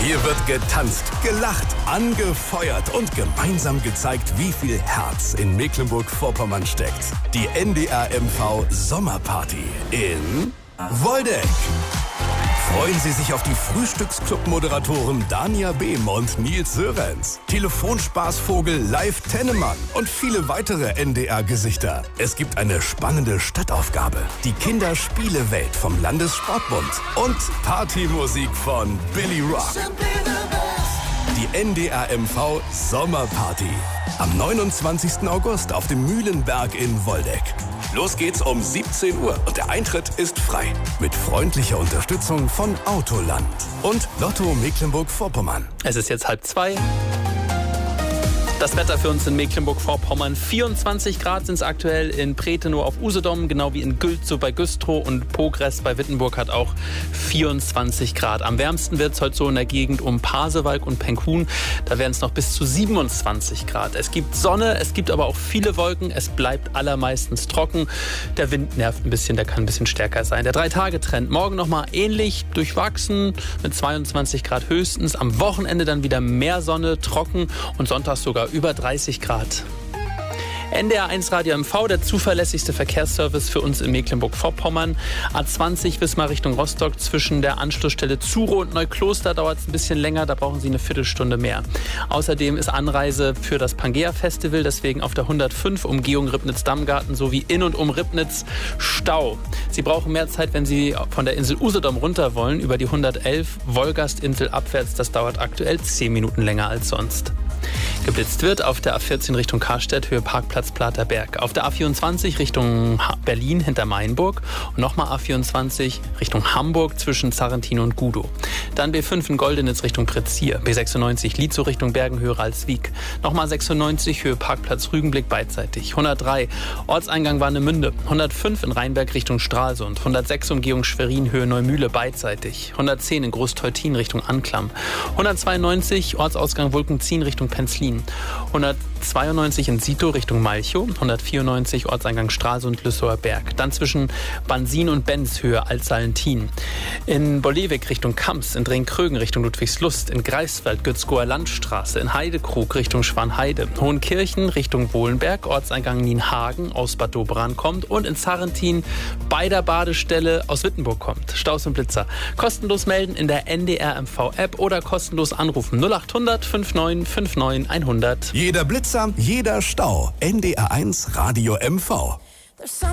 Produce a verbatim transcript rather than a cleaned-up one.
Hier wird getanzt, gelacht, angefeuert und gemeinsam gezeigt, wie viel Herz in Mecklenburg-Vorpommern steckt. Die N D R M V Sommerparty in Woldeck. Freuen Sie sich auf die Frühstücksclub-Moderatoren Dania Behm und Nils Sörenz, Telefonspaßvogel Live Tennemann und viele weitere N D R-Gesichter. Es gibt eine spannende Stadtaufgabe, die Kinderspielewelt vom Landessportbund und Partymusik von Billy Rock. Die N D R M V Sommerparty am neunundzwanzigsten August auf dem Mühlenberg in Woldeck. Los geht's um siebzehn Uhr und der Eintritt ist frei. Mit freundlicher Unterstützung von Autoland und Lotto Mecklenburg-Vorpommern. Es ist jetzt halb zwei. Das Wetter für uns in Mecklenburg-Vorpommern. vierundzwanzig Grad sind es aktuell in Pretenow auf Usedom, genau wie in Gülzow bei Güstrow, und Progress bei Wittenburg hat auch vierundzwanzig Grad. Am wärmsten wird es heute so in der Gegend um Pasewalk und Penkhuhn. Da werden es noch bis zu siebenundzwanzig Grad. Es gibt Sonne, es gibt aber auch viele Wolken. Es bleibt allermeistens trocken. Der Wind nervt ein bisschen, der kann ein bisschen stärker sein. Der Drei-Tage-Trend morgen nochmal ähnlich durchwachsen mit zweiundzwanzig Grad höchstens. Am Wochenende dann wieder mehr Sonne, trocken und sonntags sogar über dreißig Grad. N D R eins Radio M V, der zuverlässigste Verkehrsservice für uns in Mecklenburg-Vorpommern. A zwanzig Wismar Richtung Rostock zwischen der Anschlussstelle Zurow und Neukloster dauert es ein bisschen länger, da brauchen Sie eine Viertelstunde mehr. Außerdem ist Anreise für das Pangea-Festival, deswegen auf der hundertfünf Umgehung Ribnitz-Dammgarten sowie in und um Ribnitz Stau. Sie brauchen mehr Zeit, wenn Sie von der Insel Usedom runter wollen, über die hundertelf Wolgastinsel abwärts. Das dauert aktuell zehn Minuten länger als sonst. Geblitzt wird auf der A vierzehn Richtung Karstedt, Höhe Parkplatz Platerberg. Auf der A vierundzwanzig Richtung Berlin hinter Mainburg und nochmal A vierundzwanzig Richtung Hamburg zwischen Zarrentin und Gudow. Dann B fünf in Goldenitz Richtung Pretzier, B sechsundneunzig Lietzow Richtung Bergenhöhe Ralswiek. Nochmal sechsundneunzig Höhe Parkplatz Rügenblick beidseitig. hundertdrei Ortseingang Warnemünde, hundertfünf in Rheinberg Richtung Stralsund, hundertsechs Umgehung Schwerin Höhe Neumühle beidseitig, hundertzehn in Großteutin Richtung Anklam, hundertzweiundneunzig Ortsausgang Wolkenzien Richtung Penzlin, hundertzweiundneunzig in Sito Richtung Malchow, hundertvierundneunzig Ortseingang Stralsund Lüssower Berg. Dann zwischen Bansin und Benz Höhe Altsalentin. In Bollewig Richtung Kamps, in Drenkrögen Richtung Ludwigslust, in Greifswald Gützkower Landstraße, in Heidekrug Richtung Schwanheide, Hohenkirchen Richtung Wohlenberg, Ortseingang Nienhagen aus Bad Doberan kommt und in Zarrentin bei der Badestelle aus Wittenburg kommt. Staus und Blitzer. Kostenlos melden in der N D R M V App oder kostenlos anrufen null achthundert neunundfünfzig neunundfünfzig hundert. Jeder Blitzer, jeder Stau. N D R eins Radio M V.